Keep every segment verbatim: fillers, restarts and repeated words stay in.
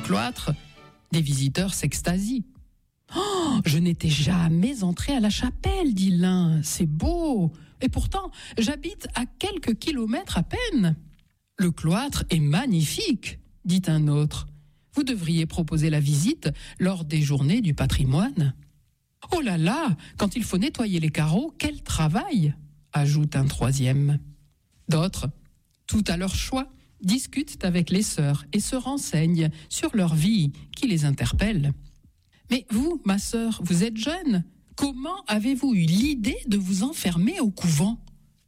cloître, des visiteurs s'extasient. « Oh, je n'étais jamais entré à la chapelle, dit l'un, c'est beau, et pourtant j'habite à quelques kilomètres à peine. » « Le cloître est magnifique, dit un autre. Vous devriez proposer la visite lors des journées du patrimoine. »« Oh là là, quand il faut nettoyer les carreaux, quel travail !» ajoute un troisième. D'autres, tout à leur choix, discutent avec les sœurs et se renseignent sur leur vie qui les interpelle. « Mais vous, ma sœur, vous êtes jeune. Comment avez-vous eu l'idée de vous enfermer au couvent ?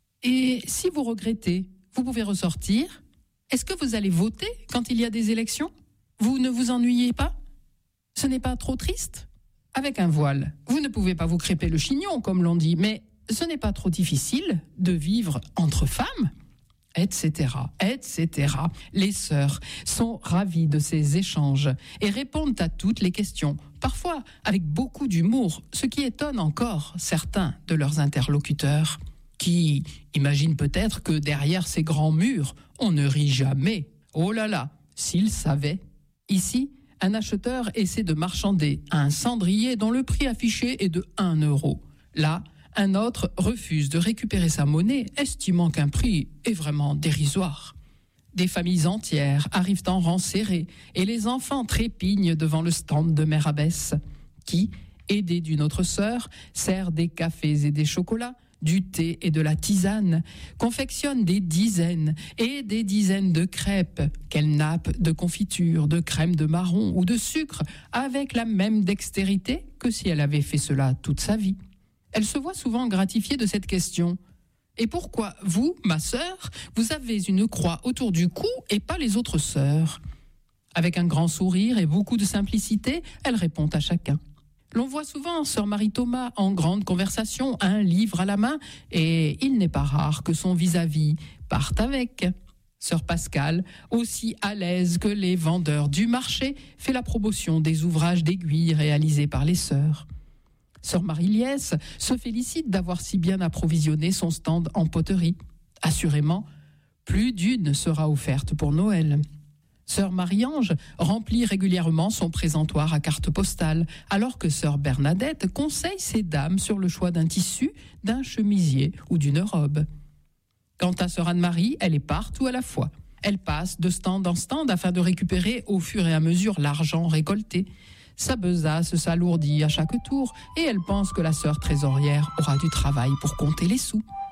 Et si vous regrettez, vous pouvez ressortir ? Est-ce que vous allez voter quand il y a des élections ? Vous ne vous ennuyez pas ? Ce n'est pas trop triste ? Avec un voile, vous ne pouvez pas vous crêper le chignon, comme l'on dit, mais ce n'est pas trop difficile de vivre entre femmes ? Etc, et cetera. Les sœurs sont ravies de ces échanges et répondent à toutes les questions, parfois avec beaucoup d'humour, ce qui étonne encore certains de leurs interlocuteurs, qui imaginent peut-être que derrière ces grands murs, on ne rit jamais. Oh là là, s'ils savaient. Ici, un acheteur essaie de marchander un cendrier dont le prix affiché est de un euro. Là, un autre refuse de récupérer sa monnaie, estimant qu'un prix est vraiment dérisoire. Des familles entières arrivent en rang serré et les enfants trépignent devant le stand de Mère Abbesse, qui, aidée d'une autre sœur, sert des cafés et des chocolats, du thé et de la tisane, confectionne des dizaines et des dizaines de crêpes qu'elle nappe de confiture, de crème de marron ou de sucre avec la même dextérité que si elle avait fait cela toute sa vie. Elle se voit souvent gratifiée de cette question. « Et pourquoi vous, ma sœur, vous avez une croix autour du cou et pas les autres sœurs ?» Avec un grand sourire et beaucoup de simplicité, elle répond à chacun. L'on voit souvent sœur Marie-Thomas en grande conversation, un livre à la main, et il n'est pas rare que son vis-à-vis parte avec. Sœur Pascale, aussi à l'aise que les vendeurs du marché, fait la promotion des ouvrages d'aiguille réalisés par les sœurs. Sœur Marie-Liesse se félicite d'avoir si bien approvisionné son stand en poterie. Assurément, plus d'une sera offerte pour Noël. Sœur Marie-Ange remplit régulièrement son présentoir à carte postale, alors que sœur Bernadette conseille ses dames sur le choix d'un tissu, d'un chemisier ou d'une robe. Quant à sœur Anne-Marie, elle est partout à la fois. Elle passe de stand en stand afin de récupérer au fur et à mesure l'argent récolté. Sa besace s'alourdit à chaque tour et elle pense que la sœur trésorière aura du travail pour compter les sous.